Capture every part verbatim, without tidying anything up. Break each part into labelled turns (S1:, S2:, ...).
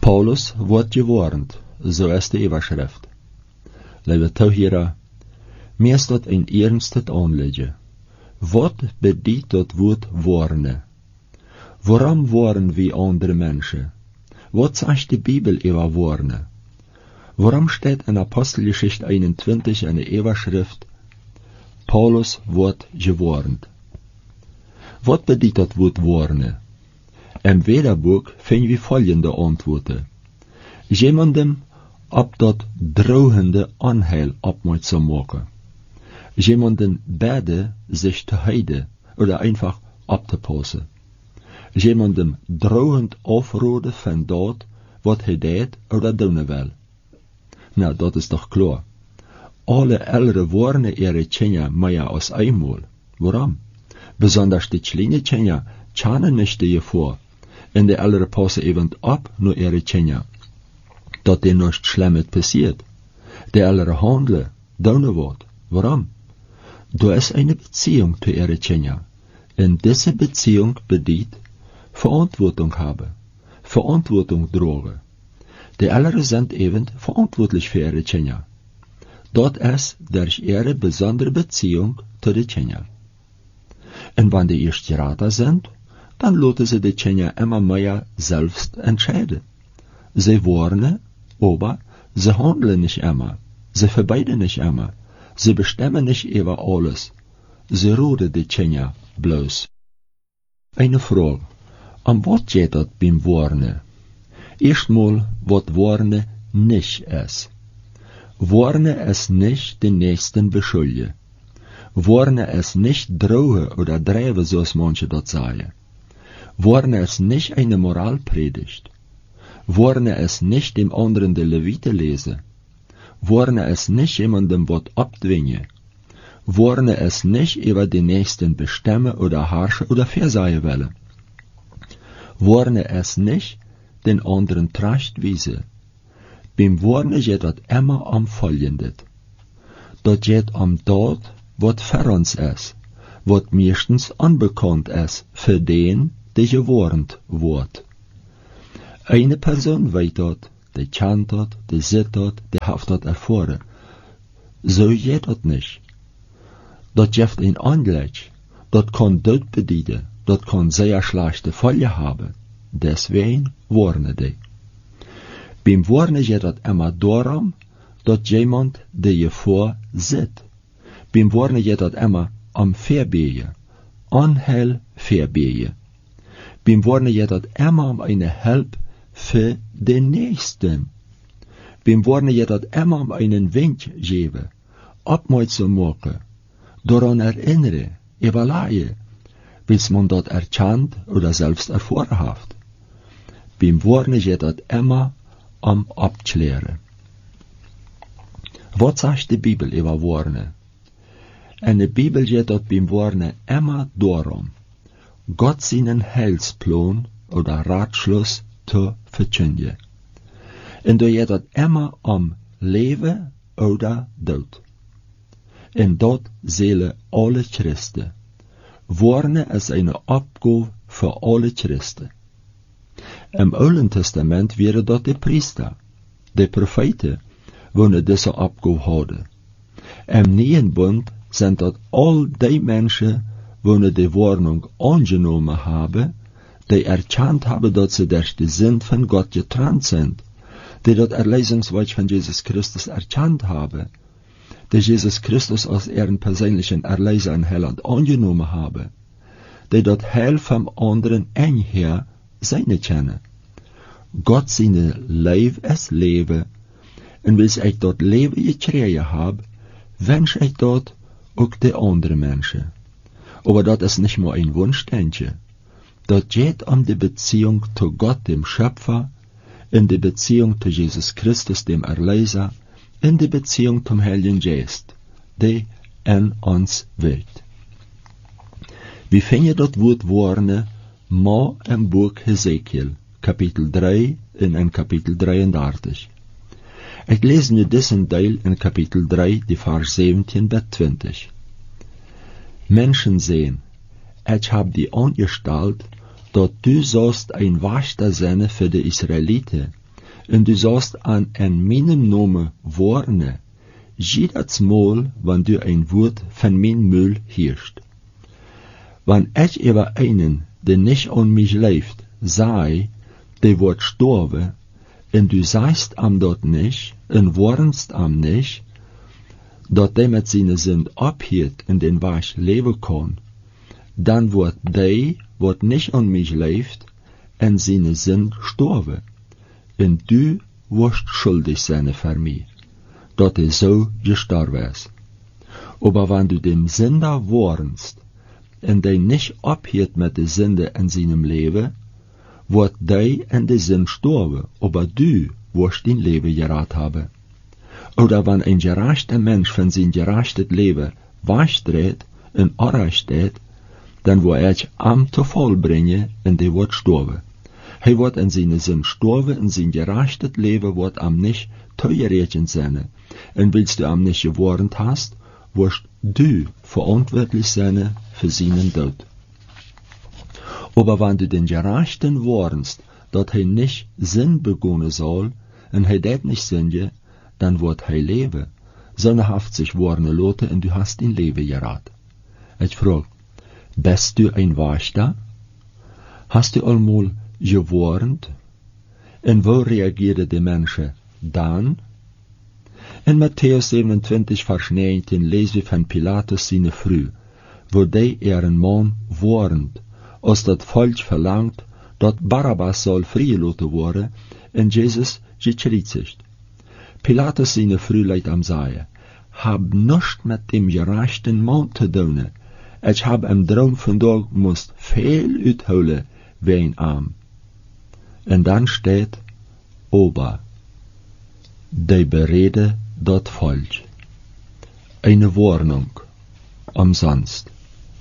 S1: Paulus wordt gewarnt, so ist die Überschrift. Liebe Zuhörer, mir ist das ein ernstes Anliegen. Was bedeutet das Wort warnen? Warum warnen wir andere Menschen? Was sagt die Bibel über warnen? Warum steht in Apostelgeschichte einundzwanzig eine Überschrift, Paulus wird gewarnt? Was bedeutet das Wort warnen? Im Wederbuch finden wir folgende Antworten. Jemandem op dat drohende Anheil aufmerksam machen. Jemanden beten, sich zu heiden oder einfach abzupassen. Jemandem drohend aufroden von dort, wat hij deed oder doen will. Nou, dat is toch klar. Alle ältere warnen ihre Kinder mehr als einmal. Warum? Besonders die kleinen Kinder kennen nicht die Gefahr. Und die ältere passen eben ab nur ihre Kinder. Dat er nichts Schlimmes passiert. Die ältere handeln, doen wat. Warum? Da ist eine Beziehung zu ihren Kindern. Und diese Beziehung bedeutet Verantwortung haben, Verantwortung tragen. Die Älteren sind eben verantwortlich für ihre Kinder. Dort ist durch ihre besondere Beziehung zu den Kindern. Und wenn die erst geraten sind, dann lassen sie die Kinder immer mehr selbst entscheiden. Sie warnen, aber sie handeln nicht immer, sie verbeiden nicht immer, sie bestimmen nicht über alles, sie roden die Kinder bloß. Eine Frage, an was geht das beim Warnen? Erstmal, was Warnen nicht ist. Warnen ist nicht den Nächsten beschuldigen. Warnen ist nicht drohen oder treiben, so als manche das sagen. Warnen ist nicht eine Moralpredigt. Warnen ist nicht dem anderen die Levite lesen. Warnen ist nicht jemandem was abdwingen. Warnen ist nicht über den Nächsten bestimmen oder herrschen oder versagen wollen. Warnen ist nicht den anderen zurechtweisen. Beim Warnen geht das immer am Folgenden. Das geht um das, was für uns ist, was meistens unbekannt ist für den, der gewarnt wird. Eine Person weiß das, die kennt das, die sieht das, die hat das erfahren. So geht das nicht. Das gibt ein Anblick, das kann Tod bedeuten, das kann sehr schlechte Folgen haben. Deswegen warnen die. Beim Warnen geht das immer darum, dass jemand die Gefahr sieht. Beim Warnen geht das immer am Verbehen, Anheil verbehen. Beim Warnen geht das immer um eine Hilfe für den Nächsten. Beim Warnen geht das immer um einen Wink geben, aufmerksam machen, daran erinnern, überlegen, bis man das erkannt oder selbst erfahren hat. Beim Warnen geht das immer um Abklären. Was sagt die Bibel über Warnen? In der Bibel geht es beim Warnen immer darum, Gott seinen Heilsplan oder Ratschluss zu verkündigen. Und da geht es immer um Leben oder Tod. Und dort zählen alle Christen. Warnen ist eine Aufgabe für alle Christen. Im Alten Testament wären das die Priester, die Propheten, die diese Aufgabe hatten. Im Neuen Bund sind das all die Menschen, die die Warnung angenommen haben, die erkannt haben, dass sie durch den Sinn von Gott getrennt sind, die das Erlösungswerk von Jesus Christus erkannt haben, die Jesus Christus als ihren persönlichen Erlöser und Heiland angenommen haben, die das Heil vom anderen einher seine kennen. Gott seine Leben ist Leben, und wenn ich dort Leben gekriegt habe, wünsche ich dort auch die anderen Menschen. Aber das ist nicht nur ein Wunschdenken. Das geht um die Beziehung zu Gott, dem Schöpfer, in die Beziehung zu Jesus Christus, dem Erlöser, in die Beziehung zum Heiligen Geist, der in uns wirkt. Wir finden das Wort Warnen mal im Buch Hesekiel, Kapitel drei und in Kapitel dreiundachtzig. Ich lese mir diesen Teil in Kapitel drei, die Vers siebzehn bis zwanzig. Menschen sehen, ich hab die angestellt, dass du sollst ein Wächter sein für die Israeliten, en du sollst an en meinem Namen warnen, jedes Mal, wenn du ein Wort von mein Müll hörst. Wenn ich über einen, der nicht an mich lebt, sei, der wird sterben, und du sagst am dort nicht, und warnst am nicht, dat der mit seine Sünd abhielt und den Weich leben kann, dann wird der, wat nicht an mich lebt, in seine Sünd sterben. Und du wirst schuldig sein für mich, dat er so gestorben ist. Aber wenn du dem Sünder warnst, und der nicht abhielt mit der Sünde in seinem Leben, wird der in der Sünd sterben, aber du wirst dein Leben gerettet haben. Oder wenn ein gerechter Mensch von seinem gerechten Leben wegdreht und Arrest steht, dann wird er am zu voll bringen und der wird sterben. Er wird in seine Sinn sterben und sein gerechtes Leben wird am nicht teuerrechnet sein. Und willst du am nicht gewarnt hast, wirst du verantwortlich sein für seinen Tod. Aber wenn du den Gerechten warnst, dass er nicht Sinn begonnen soll, und er das nicht sünde, dann wird er leben, sonnenhaft sich warnen lassen und du hast dein Leben gerettet. Ich frage, bist du ein Wächter? Hast du einmal gewarnt? Und wo reagieren die Menschen dann? In Matthäus siebenundzwanzig, Vers neunzehn lesen wir von Pilatus seine Früh, wo der ihren Mann warnt, als das Volk verlangt, dass Barabbas soll freigelassen werden, und Jesus gekreuzigt. Pilatus seine Früh leid am Sagen, hab nichts mit dem gerechten Mann zu tun. Ich hab im Traum vandaag muss viel uitholen wie ein Arm. Und dann steht, Ober, die berede dat Volk. Eine Warnung, umsonst.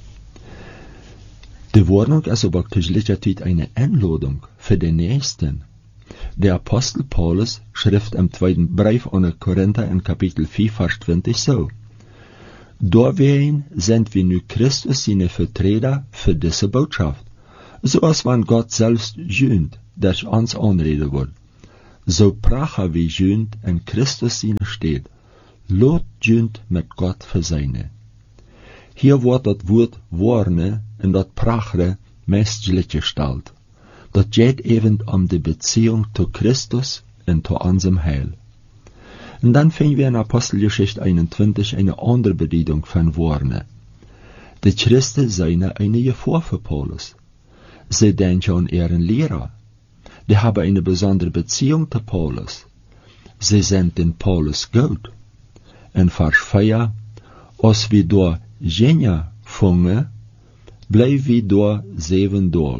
S1: Die Warnung ist aber gleichzeitig eine Einladung für den Nächsten. Der Apostel Paulus schrift im zweiten Brief an die Korinther in Kapitel vier, Vers zwanzig so. Dawein sind wir nu Christus seine Vertreter für diese Botschaft, so als wenn Gott selbst jönt, durch uns anreden wird. So pracha wie jönt in Christus seine steht, lot jönt mit Gott für seine. Hier wird das Wort warne und das prachre mestlich gestellt. Das geht eben um die Beziehung zu Christus und zu unserem Heil. Und dann finden wir in Apostelgeschichte einundzwanzig eine andere Bedeutung von Warne. Die Christen seien eine Gefahr für Paulus. Sie denken an ihren Lehrer. Die haben eine besondere Beziehung zu Paulus. Sie sind den Paulus gut. In Vers vier, als wir durch Genia fangen, bleiben wir durch sieben Tage.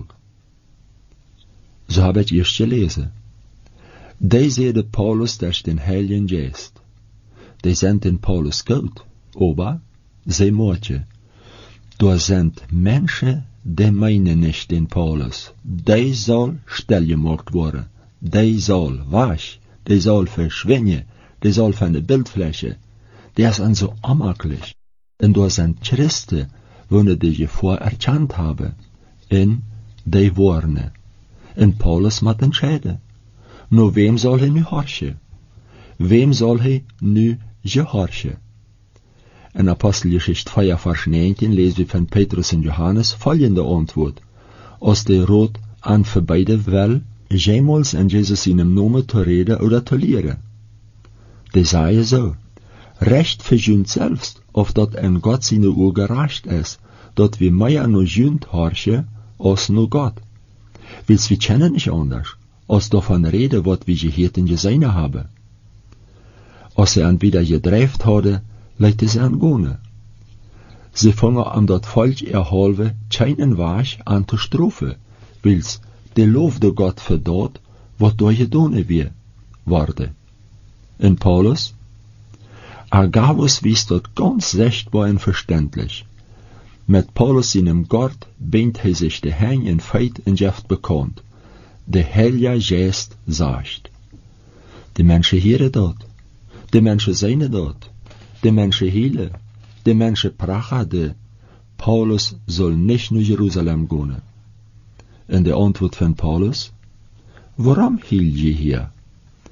S1: So habe ich erst gelesen. Die sehen Paulus durch den Heiligen Geist. Die sind den Paulus gut, aber sie möchten. Da sind Menschen, die meinen nicht den Paulus. Die soll stillgemacht werden. Die soll weg. Die soll verschwinden. Die soll von der Bildfläche. Die sind so unmöglich. Und da sind Christen, die die Gefahr erkannt haben. Und die warnen. Und Paulus muss entscheiden. Nur wem soll er nu horchen? Wem soll er nu gehorchen? In Apostelgeschichte vier, Vers neunzehn lesen wir von Petrus und Johannes folgende Antwort. Als der Rot an für beide will, jemals in Jesus seinem Namen zu reden oder zu lehren. Die sagen so, Recht für uns selbst, auf dat in Gott seine Uhr gerecht ist, dat wir mehr nur jünd horchen, als nur Gott. Willst wir kennen nicht anders, als davon reden, wat wir gehört und gesehen haben. Als sie an wieder gedreift hadden, leite sie an gone. Sie fangen an dat Volk erhalve keinen Weg an zu strafen, wils de loofde Gott für dat, wat door gedaan wir worden. In Paulus? Agabus wies dat ganz sichtbar und verständlich. Mit Paulus seinem Gott bindt er sich de Hein in Feit und Jeft bekannt. Der Heilige Geist sagt. Die Menschen hören dort. Die Menschen sehen dort. Die Menschen heilen. Die Menschen prachen de. Paulus soll nicht nur Jerusalem gehen. In der Antwort von Paulus, warum hielt je hier?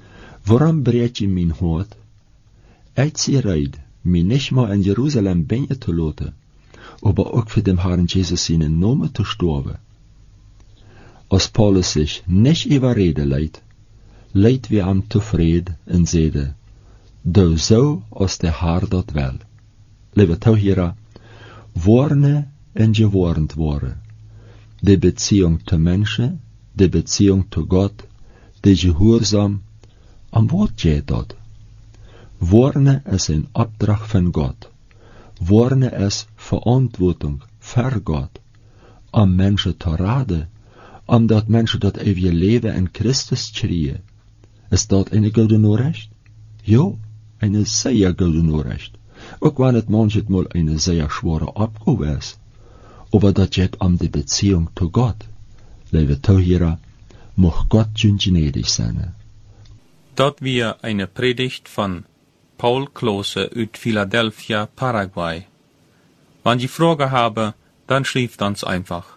S1: Waarom breekt je mijn hart? Ik zie red, mij nicht mal in Jerusalem binnen te laten, aber auch für den Herrn Jesus in Namen zu sterben. Als Paulus sich nicht überreden leidt, leidt wir am tevreden en zeide, du so als der Herr dat will. Lieve Tohira, warne en gewarnt worden. Die Beziehung zu Menschen, die Beziehung zu Gott, die Gehorsam, am Wort geht dat. Warne ist ein Auftrag von Gott. Warne ist Verantwortung für Gott, am Menschen zu raden, om dat Menschen dat ewige Leben in Christus kriegen. Ist dat eine gute Nachricht? Ja, eine sehr gute Nachricht. Auch wenn es manchmal mal eine sehr schwere Aufgabe ist. Aber dat geht um die Beziehung zu Gott. Liebe Zuhörer, mag Gott schon gnädig sein.
S2: Dort wir eine Predigt von Paul Klose uit Philadelphia, Paraguay. Wenn Sie Fragen haben, dann schreibt uns einfach.